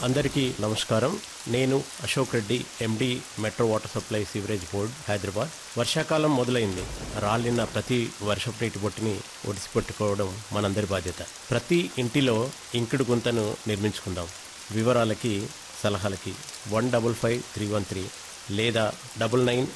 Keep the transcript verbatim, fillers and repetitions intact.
అందరికీ నమస్కారం. నేను అశోక్ రెడ్డి, ఎండి metro water supply sewerage board, Hyderabad. వర్షాకాలం మొదలైంది. రాలిన ప్రతి వర్షపు నీటి బొట్టుని ఒడిసిపెట్టుకోవడం మనందరి బాధ్యత. ప్రతి ఇంటిలో ఇంకుడు గుంతను నిర్మించుకుందాం. వివరాలకి, సలహాలకి one double five three one three లేదా డబుల్ నైన్